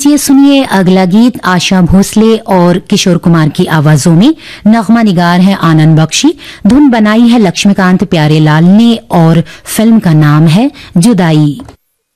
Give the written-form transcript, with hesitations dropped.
लीजिए सुनिए अगला गीत आशा भोसले और किशोर कुमार की आवाजों में। नगमा निगार है आनंद बख्शी, धुन बनाई है लक्ष्मीकांत प्यारेलाल ने और फिल्म का नाम है जुदाई।